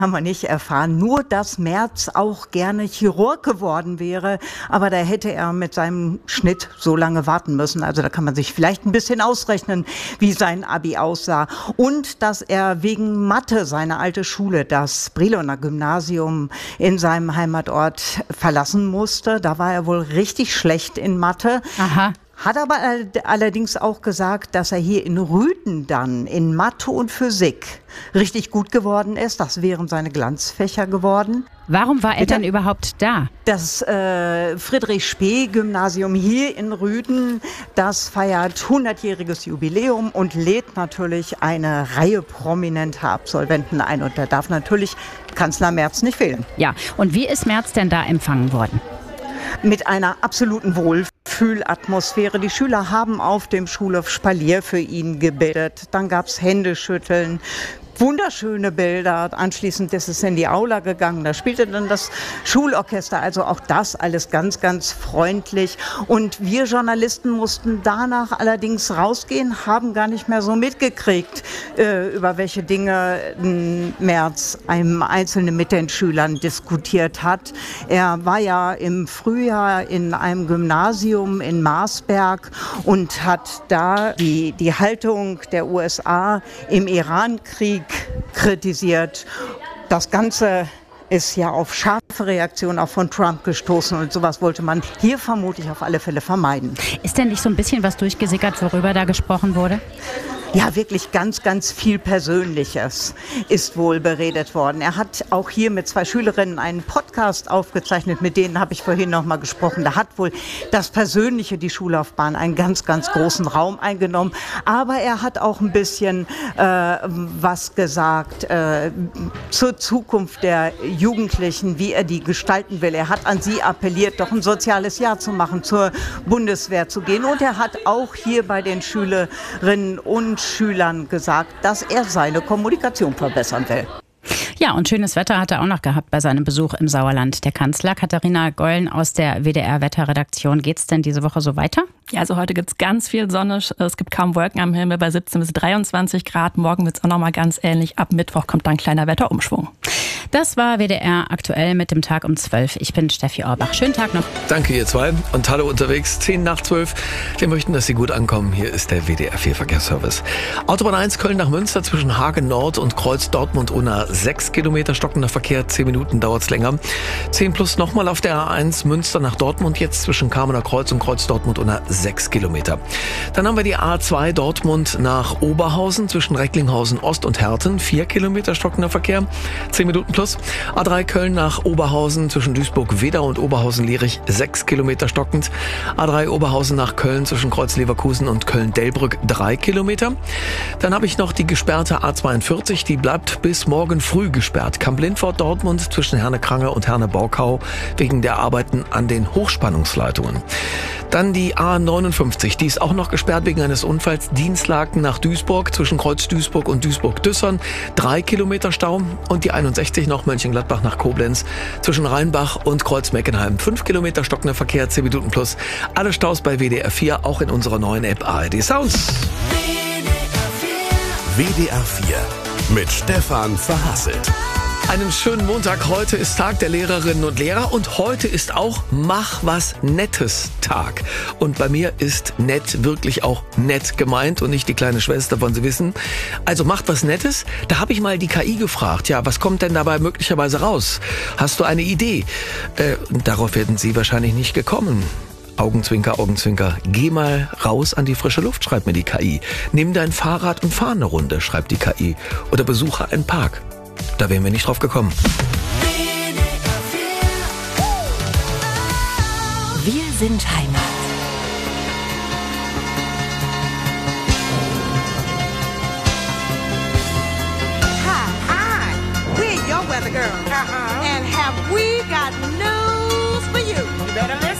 haben wir nicht erfahren. Nur, dass Merz auch gerne Chirurg geworden wäre. Aber da hätte er mit seinem Schnitt so lange warten müssen. Also da kann man sich vielleicht ein bisschen ausrechnen, wie sein Abi aussah. Und dass er wegen Mathe seine alte Schule, das Briloner Gymnasium in seinem Heimatort, verlassen musste. Da war er wohl richtig schlecht in Mathe. Aha. Hat aber allerdings auch gesagt, dass er hier in Rüden dann in Mathe und Physik richtig gut geworden ist. Das wären seine Glanzfächer geworden. Warum war er denn überhaupt da? Das Friedrich-Spee-Gymnasium hier in Rüden, das feiert 100-jähriges Jubiläum und lädt natürlich eine Reihe prominenter Absolventen ein. Und da darf natürlich Kanzler Merz nicht fehlen. Ja, und wie ist Merz denn da empfangen worden? Mit einer absoluten Wohlfühlatmosphäre. Die Schüler haben auf dem Schulhof Spalier für ihn gebildet. Dann gab's Händeschütteln. Wunderschöne Bilder. Anschließend ist es in die Aula gegangen. Da spielte dann das Schulorchester. Also auch das alles ganz, ganz freundlich. Und wir Journalisten mussten danach allerdings rausgehen, haben gar nicht mehr so mitgekriegt, über welche Dinge Merz einem einzelnen mit den Schülern diskutiert hat. Er war ja im Frühjahr in einem Gymnasium in Marsberg und hat da die Haltung der USA im Irankrieg kritisiert. Das Ganze ist ja auf scharfe Reaktionen auch von Trump gestoßen und sowas wollte man hier vermutlich auf alle Fälle vermeiden. Ist denn nicht so ein bisschen was durchgesickert, worüber da gesprochen wurde? Ja, wirklich ganz, ganz viel Persönliches ist wohl beredet worden. Er hat auch hier mit 2 Schülerinnen einen Podcast aufgezeichnet, mit denen habe ich vorhin noch mal gesprochen. Da hat wohl das Persönliche, die Schullaufbahn, einen ganz, ganz großen Raum eingenommen. Aber er hat auch ein bisschen was gesagt zur Zukunft der Jugendlichen, wie er die gestalten will. Er hat an sie appelliert, doch ein soziales Jahr zu machen, zur Bundeswehr zu gehen. Und er hat auch hier bei den Schülerinnen und Schülern gesagt, dass er seine Kommunikation verbessern will. Ja, und schönes Wetter hat er auch noch gehabt bei seinem Besuch im Sauerland. Der Kanzler, Katharina Gollen aus der WDR-Wetterredaktion. Geht's denn diese Woche so weiter? Ja, also heute gibt's ganz viel Sonne. Es gibt kaum Wolken am Himmel bei 17 bis 23 Grad. Morgen wird's auch noch mal ganz ähnlich. Ab Mittwoch kommt dann ein kleiner Wetterumschwung. Das war WDR aktuell mit dem Tag um 12. Ich bin Steffi Orbach. Schönen Tag noch. Danke, ihr zwei. Und hallo unterwegs, 10 nach 12. Wir möchten, dass Sie gut ankommen. Hier ist der WDR 4 Verkehrsservice. Autobahn 1 Köln nach Münster zwischen Hagen Nord und Kreuz Dortmund-Unna 6 Kilometer stockender Verkehr. 10 Minuten dauert's länger. 10 plus nochmal auf der A1 Münster nach Dortmund. Jetzt zwischen Kamener Kreuz und Kreuz Dortmund-Unna 6 Kilometer. Dann haben wir die A2 Dortmund nach Oberhausen zwischen Recklinghausen Ost und Herten. 4 Kilometer stockender Verkehr. 10 Minuten plus. A3 Köln nach Oberhausen zwischen Duisburg-Wedau und Oberhausen-Lierich 6 Kilometer stockend. A3 Oberhausen nach Köln zwischen Kreuz Leverkusen und Köln-Delbrück 3 Kilometer. Dann habe ich noch die gesperrte A42, die bleibt bis morgen früh gesperrt. Kamp-Lindfort Dortmund zwischen Herne-Krange und Herne-Borkau wegen der Arbeiten an den Hochspannungsleitungen. Dann die A59, die ist auch noch gesperrt wegen eines Unfalls. Dienstlaken nach Duisburg zwischen Kreuz Duisburg und Duisburg-Düssern 3 Kilometer Stau. Und die 61 noch Mönchengladbach nach Koblenz zwischen Rheinbach und Kreuz-Meckenheim 5 Kilometer stockender Verkehr, 10 Minuten plus. Alle Staus bei WDR 4, auch in unserer neuen App ARD Sounds. WDR 4 mit Stefan Verhasselt. Einen schönen Montag. Heute ist Tag der Lehrerinnen und Lehrer und heute ist auch Mach was Nettes Tag. Und bei mir ist nett wirklich auch nett gemeint und nicht die kleine Schwester, von Sie wissen. Also macht was Nettes. Da habe ich mal die KI gefragt. Ja, was kommt denn dabei möglicherweise raus? Hast du eine Idee? Darauf werden Sie wahrscheinlich nicht gekommen. Augenzwinker, Augenzwinker. Geh mal raus an die frische Luft, schreibt mir die KI. Nimm dein Fahrrad und fahr eine Runde, schreibt die KI. Oder besuche einen Park. Da wären wir nicht drauf gekommen. Wir sind Heimat. Hi, we're your weather girls. And have we got news for you? You better listen.